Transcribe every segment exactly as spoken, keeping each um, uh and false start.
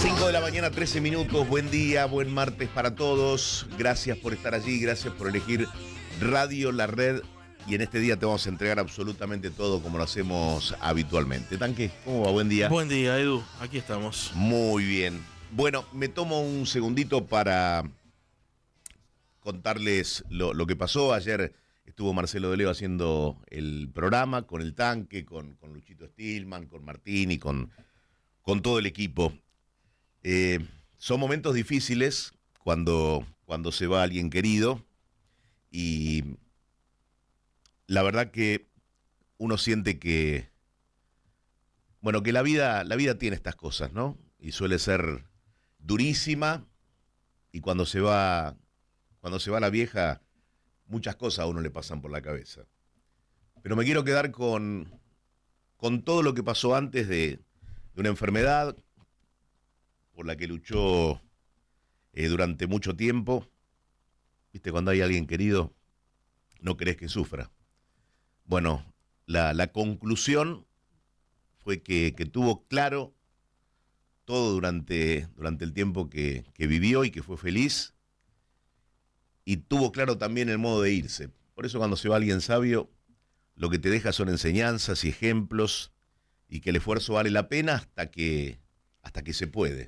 cinco de la mañana, trece minutos. Buen día, buen martes para todos. Gracias por estar allí, gracias por elegir Radio La Red. Y en este día te vamos a entregar absolutamente todo como lo hacemos habitualmente. Tanque, ¿cómo va? Buen día. Buen día, Edu. Aquí estamos. Muy bien. Bueno, me tomo un segundito para contarles lo, lo que pasó. Ayer estuvo Marcelo de Leo haciendo el programa con el Tanque, con, con Luchito Stillman, con Martín y con, con todo el equipo. Eh, son momentos difíciles cuando, cuando se va alguien querido y la verdad que uno siente que, bueno, que la vida, la vida tiene estas cosas, ¿no? Y suele ser durísima y cuando se va, cuando se va la vieja, muchas cosas a uno le pasan por la cabeza. Pero me quiero quedar con, con todo lo que pasó antes de, de una enfermedad por la que luchó eh, durante mucho tiempo. Viste, cuando hay alguien querido, no querés que sufra. Bueno, la, la conclusión fue que, que tuvo claro todo durante, durante el tiempo que, que vivió y que fue feliz, y tuvo claro también el modo de irse. Por eso cuando se va alguien sabio, lo que te deja son enseñanzas y ejemplos, y que el esfuerzo vale la pena hasta que, hasta que se puede.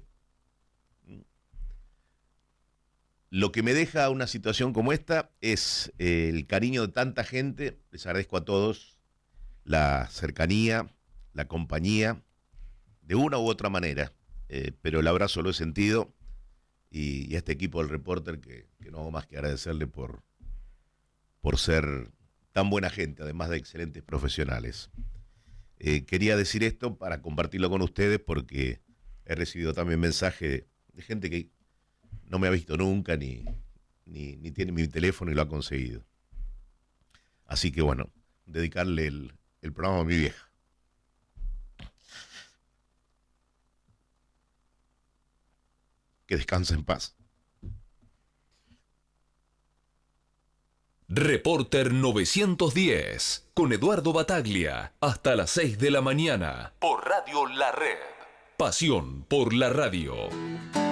Lo que me deja una situación como esta es eh, el cariño de tanta gente. Les agradezco a todos la cercanía, la compañía, de una u otra manera, eh, pero el abrazo lo he sentido, y, y a este equipo del Reporter que, que no hago más que agradecerle por, por ser tan buena gente, además de excelentes profesionales. Eh, quería decir esto para compartirlo con ustedes porque he recibido también mensajes de gente que no me ha visto nunca, ni, ni, ni tiene mi teléfono y lo ha conseguido. Así que bueno, dedicarle el, el programa a mi vieja. Que descanse en paz. Reporter novecientos diez, con Eduardo Bataglia, hasta las seis de la mañana, por Radio La Red. Pasión por la radio.